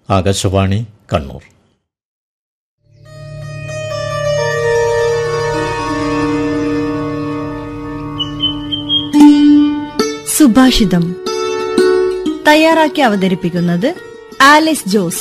ആകാശവാണി കണ്ണൂർ. സുഭാഷിതം തയ്യാറാക്കി അവതരിപ്പിക്കുന്നത് ആലിസ് ജോസ്.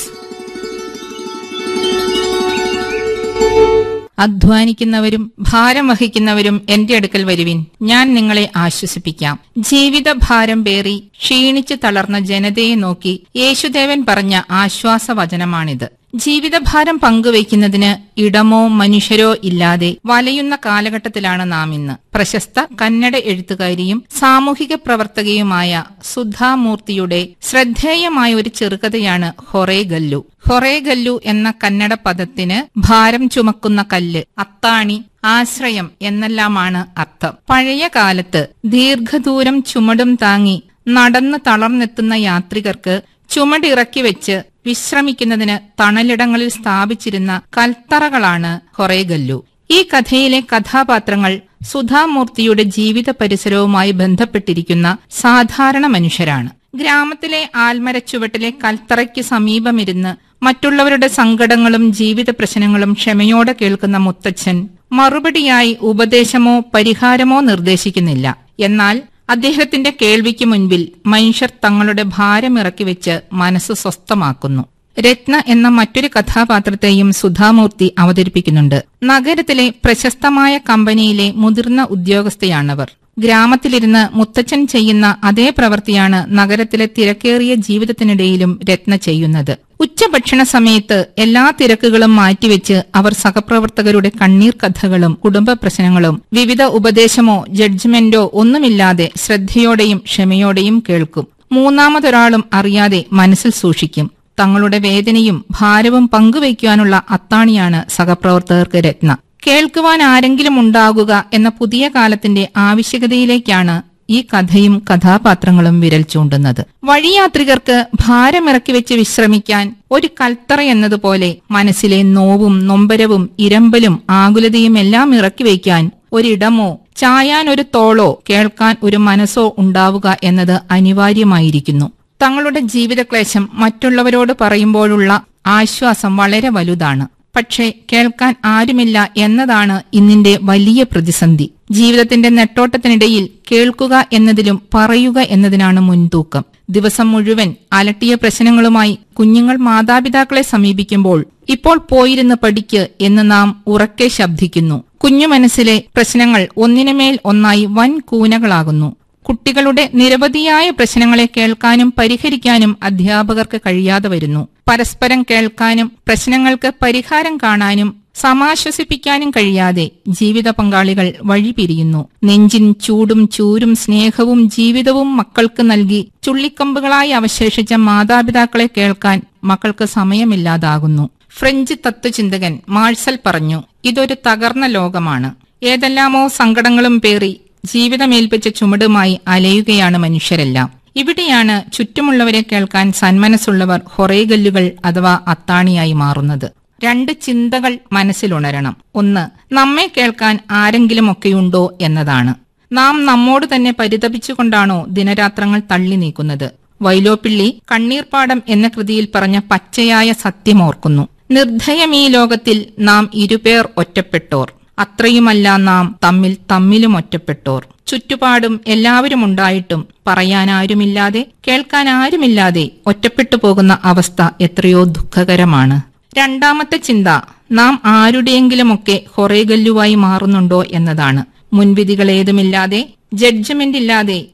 അധ്വാനിക്കുന്നവരും ഭാരം വഹിക്കുന്നവരും എന്റെ അടുക്കൽ വരുവിൻ, ഞാൻ നിങ്ങളെ ആശ്വസിപ്പിക്കാം. ജീവിത ഭാരം പേറി ക്ഷീണിച്ചു തളർന്ന ജനതയെ നോക്കി യേശുദേവൻ പറഞ്ഞ ആശ്വാസവചനമാണിത്. ജീവിതഭാരം പങ്കുവയ്ക്കുന്നതിന് ഇടമോ മനുഷ്യരോ ഇല്ലാതെ വലയുന്ന കാലഘട്ടത്തിലാണ് നാം ഇന്ന്. പ്രശസ്ത കന്നഡ എഴുത്തുകാരിയും സാമൂഹിക പ്രവർത്തകയുമായ സുധാമൂർത്തിയുടെ ശ്രദ്ധേയമായ ഒരു ചെറുകഥയാണ് ഹൊറേഗല്ലു. ഹൊറേഗല്ലു എന്ന കന്നഡ പദത്തിന് ഭാരം ചുമക്കുന്ന കല്ല്, അത്താണി, ആശ്രയം എന്നെല്ലാമാണ് അർത്ഥം. പഴയ കാലത്ത് ദീർഘദൂരം ചുമടും താങ്ങി നടന്ന് തളർന്നെത്തുന്ന യാത്രികർക്ക് ചുമടിറക്കി വെച്ച് വിശ്രമിക്കുന്നതിന് തണലിടങ്ങളിൽ സ്ഥാപിച്ചിരുന്ന കൽത്തറകളാണ് ഹൊറേഗല്ലു. ഈ കഥയിലെ കഥാപാത്രങ്ങൾ സുധാമൂർത്തിയുടെ ജീവിത പരിസരവുമായി ബന്ധപ്പെട്ടിരിക്കുന്ന സാധാരണ മനുഷ്യരാണ്. ഗ്രാമത്തിലെ ആൽമരച്ചുവട്ടിലെ കൽത്തറയ്ക്ക് സമീപമിരുന്ന് മറ്റുള്ളവരുടെ സങ്കടങ്ങളും ജീവിത പ്രശ്നങ്ങളും ക്ഷമയോടെ കേൾക്കുന്ന മുത്തച്ഛൻ മറുപടിയായി ഉപദേശമോ പരിഹാരമോ നിർദ്ദേശിക്കുന്നില്ല. എന്നാൽ അദ്ദേഹത്തിന്റെ കേൾവിക്ക് മുൻപിൽ മനുഷ്യർ തങ്ങളുടെ ഭാരമിറക്കി വെച്ച് മനസ്സ് സ്വസ്ഥമാക്കുന്നു. രത്ന എന്ന മറ്റൊരു കഥാപാത്രത്തെയും സുധാമൂർത്തി അവതരിപ്പിക്കുന്നുണ്ട്. നഗരത്തിലെ പ്രശസ്തമായ കമ്പനിയിലെ മുതിർന്ന ഉദ്യോഗസ്ഥയാണവർ. ഗ്രാമത്തിലിരുന്ന് മുത്തച്ഛൻ ചെയ്യുന്ന അതേ പ്രവൃത്തിയാണ് നഗരത്തിലെ തിരക്കേറിയ ജീവിതത്തിനിടയിലും രത്ന ചെയ്യുന്നത്. ഉച്ചഭക്ഷണ സമയത്ത് എല്ലാ തിരക്കുകളും മാറ്റിവെച്ച് അവർ സഹപ്രവർത്തകരുടെ കണ്ണീർ കഥകളും കുടുംബ പ്രശ്നങ്ങളും വിവിധ ഉപദേശമോ ജഡ്ജ്മെന്റോ ഒന്നുമില്ലാതെ ശ്രദ്ധയോടെയും ക്ഷമയോടെയും കേൾക്കും. മൂന്നാമതൊരാളും അറിയാതെ മനസ്സിൽ സൂക്ഷിക്കും. തങ്ങളുടെ വേദനയും ഭാരവും പങ്കുവയ്ക്കുവാനുള്ള അത്താണിയാണ് സഹപ്രവർത്തകർക്ക് രത്ന. കേൾക്കുവാൻ ആരെങ്കിലും ഉണ്ടാകുക എന്ന പുതിയ കാലത്തിന്റെ ആവശ്യകതയിലേക്കാണ് ഈ കഥയും കഥാപാത്രങ്ങളും വിരൽ ചൂണ്ടുന്നത്. വഴിയാത്രികർക്ക് ഭാരമിറക്കി വെച്ച് വിശ്രമിക്കാൻ ഒരു കൽത്തറ എന്നതുപോലെ മനസ്സിലെ നോവും നൊമ്പരവും ഇരമ്പലും ആകുലതയും എല്ലാം ഇറക്കി വയ്ക്കാൻ ഒരിടമോ ചായാൻ ഒരു തോളോ കേൾക്കാൻ ഒരു മനസ്സോ ഉണ്ടാവുക എന്നത് അനിവാര്യമായിരിക്കുന്നു. തങ്ങളുടെ ജീവിതക്ലേശം മറ്റുള്ളവരോട് പറയുമ്പോഴുള്ള ആശ്വാസം വളരെ വലുതാണ്. പക്ഷേ കേൾക്കാൻ ആരുമില്ല എന്നതാണ് ഇന്നിന്റെ വലിയ പ്രതിസന്ധി. ജീവിതത്തിന്റെ നെട്ടോട്ടത്തിനിടയിൽ കേൾക്കുക എന്നതിലും പറയുക എന്നതിനാണ് മുൻതൂക്കം. ദിവസം മുഴുവൻ അലട്ടിയ പ്രശ്നങ്ങളുമായി കുഞ്ഞുങ്ങൾ മാതാപിതാക്കളെ സമീപിക്കുമ്പോൾ ഇപ്പോൾ പോയിരുന്ന് പഠിക്ക് എന്ന് നാം ഉറക്കെ ശബ്ദിക്കുന്നു. കുഞ്ഞു മനസ്സിലെ പ്രശ്നങ്ങൾ ഒന്നിനുമേൽ ഒന്നായി വൻ കൂനകളാകുന്നു. കുട്ടികളുടെ നിരവധിയായ പ്രശ്നങ്ങളെ കേൾക്കാനും പരിഹരിക്കാനും അധ്യാപകർക്ക് കഴിയാതെ വരുന്നു. പരസ്പരം കേൾക്കാനും പ്രശ്നങ്ങൾക്ക് പരിഹാരം കാണാനും സമാശ്വസിപ്പിക്കാനും കഴിയാതെ ജീവിത പങ്കാളികൾ വഴിപിരിയുന്നു. നെഞ്ചിൻ ചൂടും ചൂരും സ്നേഹവും ജീവിതവും മക്കൾക്ക് നൽകി ചുള്ളിക്കമ്പുകളായി അവശേഷിച്ച മാതാപിതാക്കളെ കേൾക്കാൻ മക്കൾക്ക് സമയമില്ലാതാകുന്നു. ഫ്രഞ്ച് തത്വചിന്തകൻ മാഴ്സൽ പറഞ്ഞു, ഇതൊരു തകർന്ന ലോകമാണ്. ഏതെല്ലാമോ സങ്കടങ്ങളും പേറി ജീവിതമേൽപ്പിച്ച ചുമടുമായി അലയുകയാണ് മനുഷ്യരെല്ലാം. ഇവിടെയാണ് ചുറ്റുമുള്ളവരെ കേൾക്കാൻ സന്മനസ്സുള്ളവർ ഹൊറേഗല്ലുകൾ അഥവാ അത്താണിയായി മാറുന്നത്. രണ്ട് ചിന്തകൾ മനസ്സിലുണരണം. ഒന്ന്, നമ്മെ കേൾക്കാൻ ആരെങ്കിലുമൊക്കെയുണ്ടോ എന്നതാണ്. നാം നമ്മോട് തന്നെ പരിതപിച്ചുകൊണ്ടാണോ ദിനരാത്രങ്ങൾ തള്ളി നീക്കുന്നത്? വൈലോപ്പിള്ളി കണ്ണീർപ്പാടം എന്ന കൃതിയിൽ പറഞ്ഞ പച്ചയായ സത്യമോർക്കുന്നു. നിർദ്ധയമീ ലോകത്തിൽ നാം ഇരുപേർ ഒറ്റപ്പെട്ടോർ, അത്രയുമല്ല നാം തമ്മിലും ഒറ്റപ്പെട്ടോർ. ചുറ്റുപാടും എല്ലാവരും ഉണ്ടായിട്ടും പറയാനാരുമില്ലാതെ കേൾക്കാനാരുമില്ലാതെ ഒറ്റപ്പെട്ടു പോകുന്ന അവസ്ഥ എത്രയോ ദുഃഖകരമാണ്. രണ്ടാമത്തെ ചിന്ത, നാം ആരുടെയെങ്കിലുമൊക്കെ ഹൊറേഗല്ലുവായി മാറുന്നുണ്ടോ എന്നതാണ്. മുൻവിധികളേതുമില്ലാതെ ജഡ്ജ്മെന്റ് ഇല്ലാതെ